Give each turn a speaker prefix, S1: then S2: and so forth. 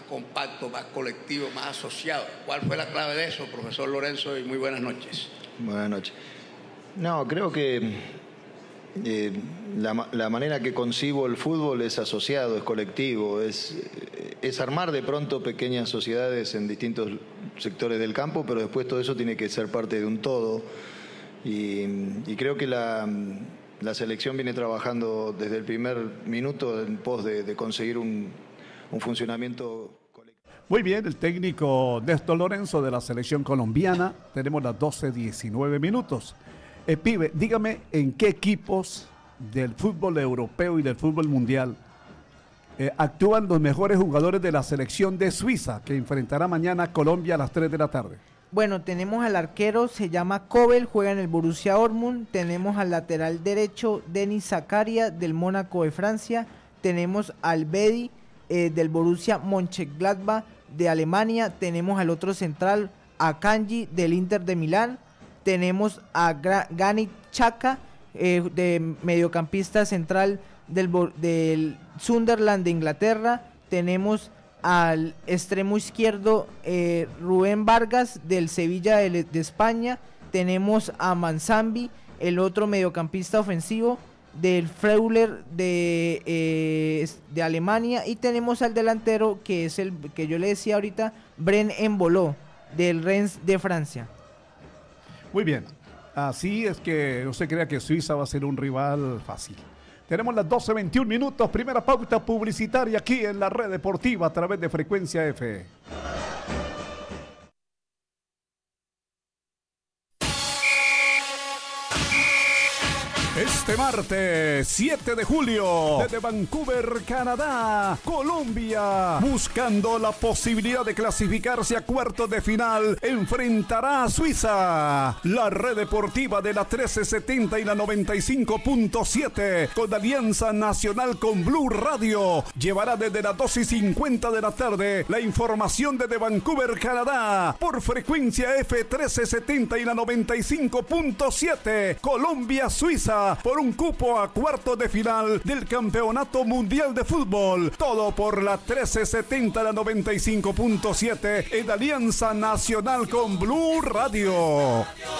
S1: compacto, más colectivo, más asociado. ¿Cuál fue la clave de eso, profesor Lorenzo? Y muy buenas noches.
S2: Buenas noches. No, creo que la manera que concibo el fútbol es asociado, es colectivo, es armar de pronto pequeñas sociedades en distintos sectores del campo, pero después todo eso tiene que ser parte de un todo. Y creo que la selección viene trabajando desde el primer minuto en pos de conseguir un funcionamiento colectivo.
S3: Muy bien, el técnico Néstor Lorenzo de la selección colombiana. Tenemos las 12:19 minutos. Pibe, dígame en qué equipos del fútbol europeo y del fútbol mundial actúan los mejores jugadores de la selección de Suiza, que enfrentará mañana a Colombia a las 3 de la tarde.
S4: Bueno, tenemos al arquero, se llama Kobel, juega en el Borussia Dortmund. Tenemos al lateral derecho, Denis Zakaria, del Mónaco de Francia. Tenemos al Bedi, del Borussia Mönchengladbach, de Alemania. Tenemos al otro central, Akanji, del Inter de Milán. Tenemos a Granit Xhaka, de mediocampista central del Sunderland de Inglaterra. Tenemos al extremo izquierdo Rubén Vargas del Sevilla de España. Tenemos a Manzambi, el otro mediocampista ofensivo del Freuler de Alemania. Y tenemos al delantero, que es el que yo le decía ahorita, Bren Embolo del Rennes de Francia.
S3: Muy bien, así es que no se crea que Suiza va a ser un rival fácil. Tenemos las 12:21 minutos, primera pauta publicitaria aquí en la Red Deportiva a través de Frecuencia F. Este martes 7 de julio, desde Vancouver, Canadá, Colombia, buscando la posibilidad de clasificarse a cuartos de final, enfrentará a Suiza. La Red Deportiva de la 1370 y la 95.7, con alianza nacional con Blue Radio, llevará desde las 2:50 de la tarde la información desde Vancouver, Canadá, por Frecuencia F 1370 y la 95.7, Colombia, Suiza, por un cupo a cuartos de final del Campeonato Mundial de Fútbol. Todo por la 1370, la 95.7, en alianza nacional con Blue Radio.